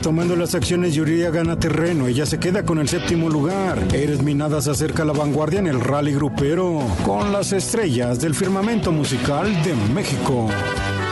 Retomando las acciones, Yuridia gana terreno. Ella se queda con el 7º lugar. Eres Minada se acerca a la vanguardia en el rally grupero con las estrellas del firmamento musical de México.